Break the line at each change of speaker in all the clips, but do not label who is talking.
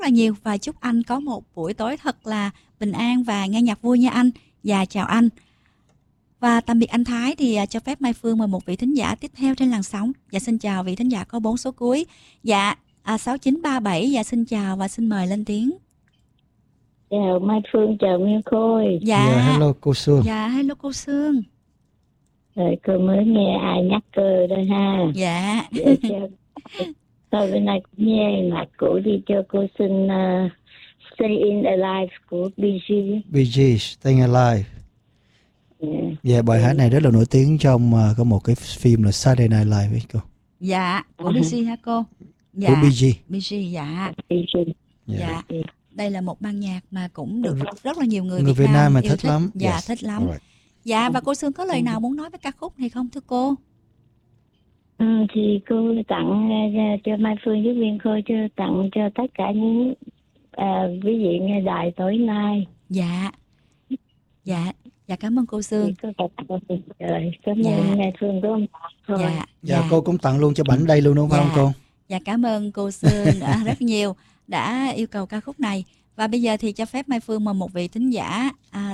rất là nhiều và chúc anh có một buổi tối thật là bình an và nghe nhạc vui nha anh. Và chào anh. Và tạm biệt anh Thái thì cho phép Mai Phương mời một vị thính giả tiếp theo trên làn sóng. Dạ xin chào vị thính giả có 4 số cuối. Dạ 6937. Dạ xin chào và xin mời lên tiếng.
Chào Mai Phương, chào Nguyên Khôi.
Dạ
hello cô Sương.
Dạ hello cô Sương.
Rồi cô mới nghe ai nhắc cơ đây ha.
Dạ.
Thôi bên này cũng nghe nhạc cũ đi cho cô xin Stay Alive của Bee Gees.
Bee Gees, Staying Alive. Dạ, bài hát này rất là nổi tiếng trong có một cái phim là Saturday Night Live ấy cô.
Dạ, của Bee Gees hả cô? Dạ.
Của Bee Gees.
Bee Gees, dạ.
Dạ.
Đây là một ban nhạc mà cũng được rất là nhiều người
Việt Nam mà thích lắm.
Dạ, thích lắm. Dạ, và cô Sương có lời nào muốn nói với ca khúc này không thưa cô?
Thì cô tặng cho Mai Phương với Nguyên Khôi, tặng cho tất cả những quý vị nghe đài tối nay.
Dạ. Dạ, cảm ơn cô Sương.
Cảm ơn Mai Phương đúng không?
Dạ, cô cũng tặng luôn cho bảnh đây luôn đúng không cô?
Dạ, cảm ơn cô Sương rất nhiều đã yêu cầu ca khúc này. Và bây giờ thì cho phép Mai Phương mời một vị thính giả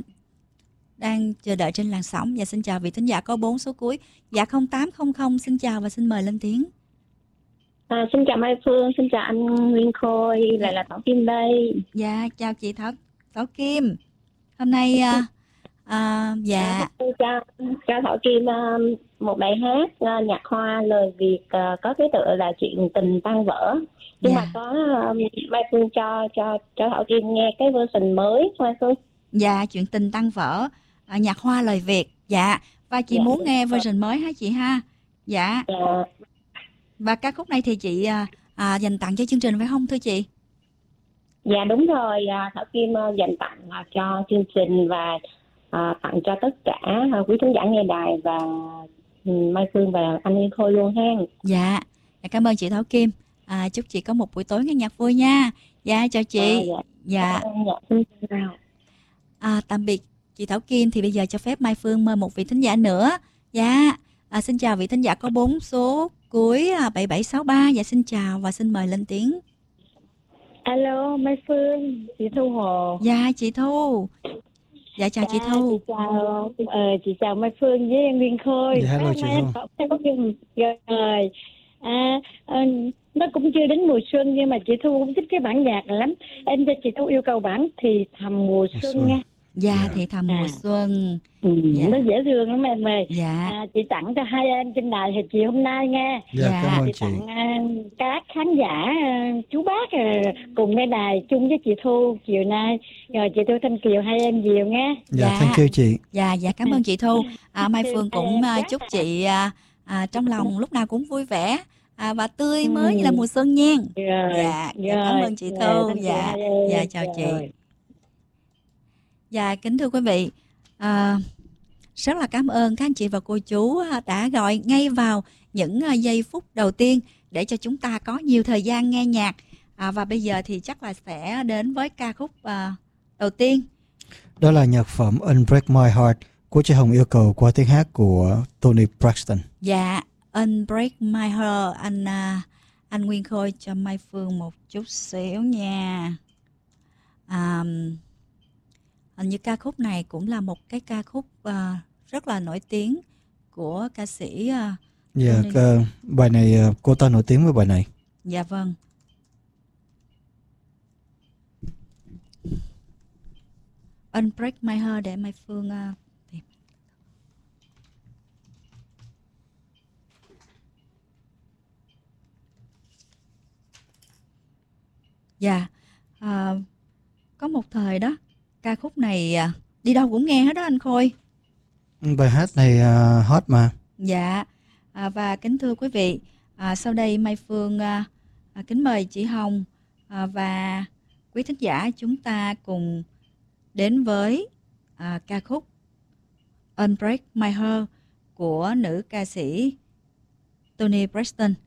đang chờ đợi trên làn sóng. Và xin chào vị thính giả có 4 số cuối. Dạ 0800, xin chào và xin mời lên tiếng.
Xin chào Mai Phương, xin chào anh Nguyên Khôi, lại là Thảo Kim đây.
Dạ, chào chị Thảo Kim. Hôm nay dạ
cho Thảo Kim một bài hát nhạc hoa lời Việt có cái tựa là Chuyện tình tan vỡ. Nhưng mà có Mai Phương cho Thảo Kim nghe cái version mới Mai Phương.
Dạ, Chuyện tình tan vỡ, nhạc hoa lời Việt. Dạ, và chị muốn nghe version mới hả chị ha? Dạ. Và ca khúc này thì chị dành tặng cho chương trình phải không thưa chị?
Dạ đúng rồi, Thảo Kim dành tặng cho chương trình và tặng cho tất cả quý khán giả nghe đài và Mai Phương và anh Nguyên Khôi luôn ha.
Dạ, cảm ơn chị Thảo Kim. Chúc chị có một buổi tối nghe nhạc vui nha. Dạ, chào chị. Dạ. Tạm biệt chị Thảo Kim. Thì bây giờ cho phép Mai Phương mời một vị thính giả nữa. Dạ, xin chào vị thính giả có 4 số cuối 7763. Dạ xin chào và xin mời lên tiếng.
Alo Mai Phương, chị Thu Hồ.
Dạ chị Thu. Dạ chào chị Thu.
Chị chào Mai Phương với em Nguyên Khôi.
Dạ hello chị Thu.
Rồi. Nó cũng chưa đến mùa xuân nhưng mà chị Thu cũng thích cái bản nhạc này lắm. Em cho chị Thu yêu cầu bản Thì Thầm Mùa Xuân nha.
Dạ, Thì Thầm Mùa Xuân.
Nó dễ thương lắm em ơi.
Dạ.
Chị tặng cho hai em trên đài thì chiều hôm nay nghe.
Dạ, cảm ơn chị.
Tặng các khán giả chú bác cùng nghe đài chung với chị Thu chiều nay. Rồi chị Thu Thanh Kiều hai em nhiều nghe.
Dạ, thank you chị.
Dạ, cảm ơn chị Thu. Mai Phương cũng chúc chị trong lòng lúc nào cũng vui vẻ và tươi mới như là mùa xuân nha. Dạ, cảm ơn chị Thu. Dạ, chào chị. Dạ, kính thưa quý vị, rất là cảm ơn các anh chị và cô chú đã gọi ngay vào những giây phút đầu tiên để cho chúng ta có nhiều thời gian nghe nhạc. Và bây giờ thì chắc là sẽ đến với ca khúc đầu tiên. Đó là nhạc phẩm Unbreak My Heart của chị Hồng yêu cầu qua tiếng hát của Tony Braxton. Dạ, Unbreak My Heart. Anh Nguyên Khôi cho Mai Phương một chút xíu nha. Hình như ca khúc này cũng là một cái ca khúc rất là nổi tiếng của ca sĩ. Dạ, bài này cô ta nổi tiếng với bài này. Dạ vâng. Unbreak My Heart để Mai Phương tìm. Dạ, có một thời đó ca khúc này đi đâu cũng nghe hết đó anh Khôi. Bài hát này hot mà. Dạ, và kính thưa quý vị, sau đây Mai Phương kính mời chị Hồng và quý thính giả chúng ta cùng đến với ca khúc Unbreak My Heart của nữ ca sĩ Toni Braxton.